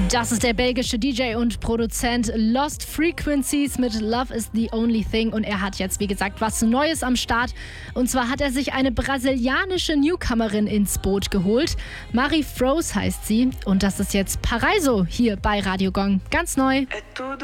Das ist der belgische DJ und Produzent Lost Frequencies mit Love is the Only Thing und er hat jetzt, wie gesagt, was Neues am Start. Und zwar hat er sich eine brasilianische Newcomerin ins Boot geholt. Mari Froze heißt sie und das ist jetzt Paraiso hier bei Radio Gong. Ganz neu.